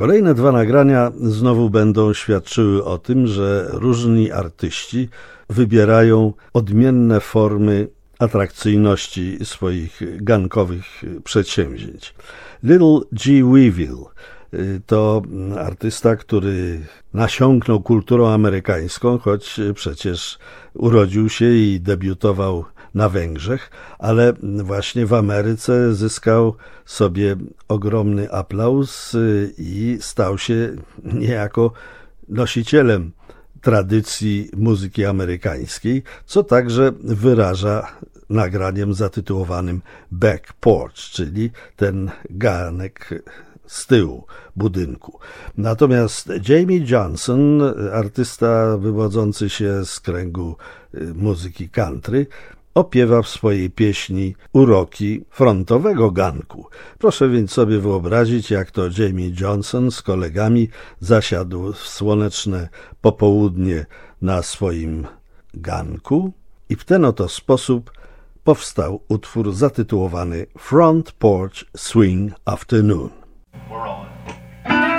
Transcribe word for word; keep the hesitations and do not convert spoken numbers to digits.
Kolejne dwa nagrania znowu będą świadczyły o tym, że różni artyści wybierają odmienne formy atrakcyjności swoich gankowych przedsięwzięć. Little G. Weevil to artysta, który nasiąknął kulturą amerykańską, choć przecież urodził się i debiutował na Węgrzech, ale właśnie w Ameryce zyskał sobie ogromny aplauz i stał się niejako nosicielem tradycji muzyki amerykańskiej, co także wyraża nagraniem zatytułowanym Back Porch, czyli ten ganek z tyłu budynku. Natomiast Jamie Johnson, artysta wywodzący się z kręgu muzyki country, opiewa w swojej pieśni uroki frontowego ganku. Proszę więc sobie wyobrazić, jak to Jamie Johnson z kolegami zasiadł w słoneczne popołudnie na swoim ganku i w ten oto sposób powstał utwór zatytułowany Front Porch Swing Afternoon.